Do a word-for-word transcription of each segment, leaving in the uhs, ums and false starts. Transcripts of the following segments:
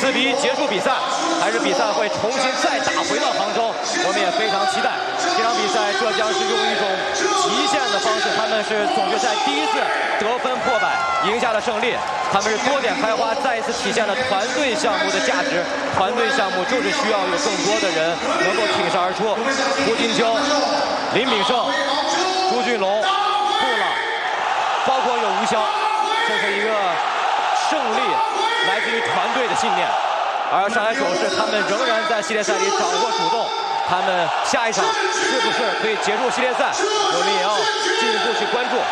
四比一结束比赛，还是比赛会重新再打回到杭州？我们也非常期待这场比赛。浙江是用一种极限的方式，他们是总决赛第一次得分破百，赢下了胜利。他们是多点开花，再一次体现了团队项目的价值。团队项目就是需要有更多的人能够挺身而出。胡金秋、林炳胜、朱俊龙、布朗，包括有吴潇，这是一个胜利来自于团队的信念。而上海首饰他们仍然在系列赛里掌握主动，他们下一场是不是可以结束系列赛，我们也要进一步去关注。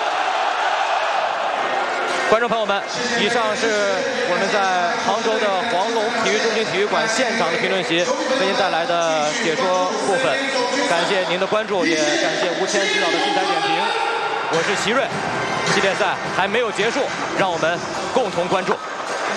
观众朋友们，以上是我们在杭州的黄龙体育中心体育馆现场的评论席为您带来的解说部分，感谢您的关注，也感谢吴谦指导的精彩点评。我是齐瑞，系列赛还没有结束，让我们共同关注。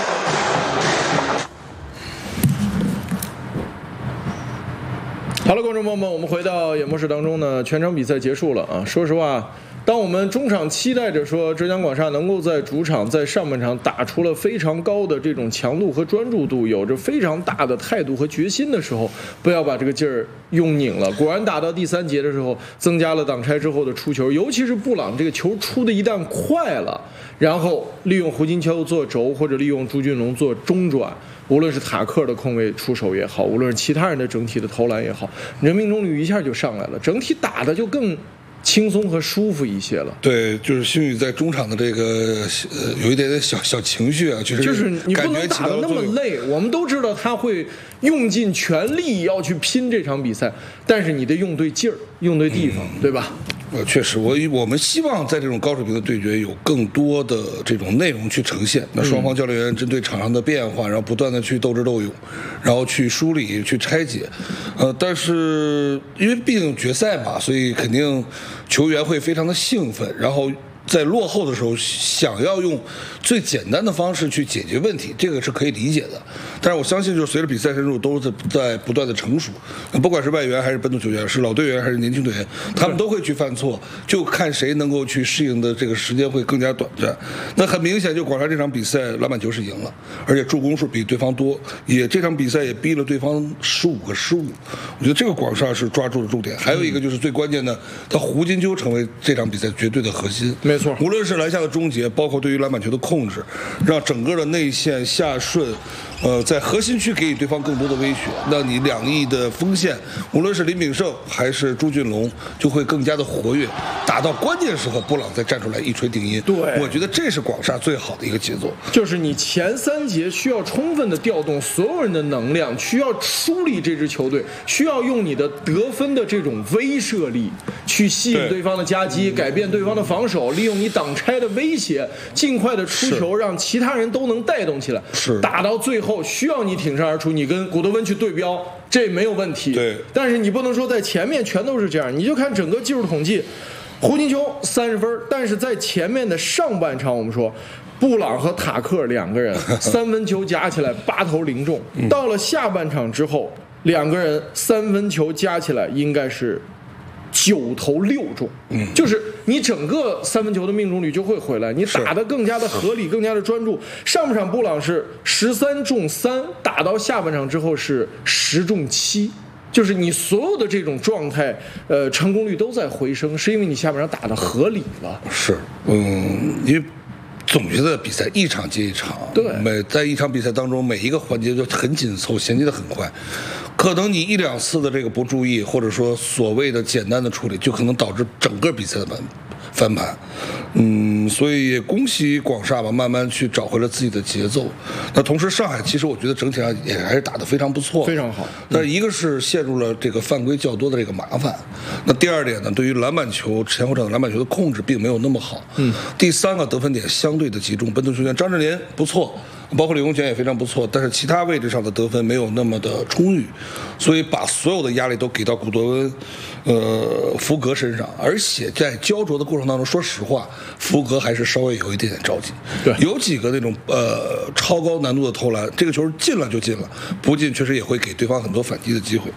好了，观众朋友们，我们回到演播室当中呢，全场比赛结束了啊。说实话，当我们中场期待着说浙江广厦能够在主场在上半场打出了非常高的这种强度和专注度，有着非常大的态度和决心的时候，不要把这个劲儿用拧了。果然打到第三节的时候，增加了挡拆之后的出球，尤其是布朗这个球出的一旦快了，然后利用胡金秋做轴或者利用朱俊龙做中转，无论是塔克的空位出手也好，无论是其他人的整体的投篮也好，人命中率一下就上来了，整体打的就更轻松和舒服一些了。 对，就是星宇在中场的这个呃，有一点点小小情绪啊，就是就是你不能打得那么累。我们都知道他会用尽全力要去拼这场比赛，但是你得用对劲儿，用对地方，嗯、对吧？ 呃，确实，我我们希望在这种高水平的对决有更多的这种内容去呈现。那双方教练员针对场上的变化，然后不断的去斗智斗勇，然后去梳理、去拆解。呃，但是因为毕竟决赛嘛，所以肯定球员会非常的兴奋，然后在落后的时候想要用最简单的方式去解决问题，这个是可以理解的。但是我相信，就是随着比赛深入，都是在不断的成熟。不管是外援还是本土球员，是老队员还是年轻队员，他们都会去犯错，就看谁能够去适应的这个时间会更加短暂。那很明显，就广厦这场比赛篮板球是赢了，而且助攻数比对方多，也这场比赛也逼了对方十五个失误。我觉得这个广厦是抓住了重点。还有一个就是最关键的，他胡金秋成为这场比赛绝对的核心。 没错， 无论是篮下的终结，包括对于篮板球的控制，让整个的内线下顺，呃，在核心区给予对方更多的威胁。那你两翼的锋线，无论是林炳胜还是朱俊龙，就会更加的活跃。打到关键时候，布朗再站出来一锤定音。 对， 我觉得这是广厦最好的一个节奏。 就是你前三节需要充分的调动所有人的能量，需要梳理这支球队，需要用你的得分的这种威慑力去吸引对方的夹击，改变对方的防守，利用你挡拆的威胁，尽快的出球，让其他人都能带动起来。 是打到最后需要你挺身而出，你跟古德温去对标，这没有问题。 对， 但是你不能说在前面全都是这样，你就看整个技术统计，胡金秋三十分，但是在前面的上半场，我们说布朗和塔克两个人三分球加起来八投零中，到了下半场之后，两个人三分球加起来应该是九投六中，嗯，就是你整个三分球的命中率就会回来，你打得更加的合理，更加的专注。上半场布朗是十三中三，打到下半场之后是十中七，就是你所有的这种状态，呃，成功率都在回升，是因为你下半场打得合理了。 是，嗯，因为总决赛的比赛一场接一场， 对， 每在一场比赛当中，每一个环节都很紧凑，衔接的很快。可能你一两次的这个不注意，或者说所谓的简单的处理，就可能导致整个比赛的翻翻盘。嗯，所以也恭喜广厦吧，慢慢去找回了自己的节奏。那同时，上海其实我觉得整体上也还是打得非常不错， 非常好。 但一个是陷入了这个犯规较多的这个麻烦，那第二点呢，对于篮板球前后场篮板球的控制并没有那么好。嗯，第三个得分点相对的集中，本土球员张镇麟不错，包括李永泉也非常不错，但是其他位置上的得分没有那么的充裕，所以把所有的压力都给到古德温、呃福格身上，而且在焦灼的过程当中，说实话，福格还是稍微有一点点着急。 对， 有几个那种呃超高难度的投篮，这个球进了就进了，不进确实也会给对方很多反击的机会。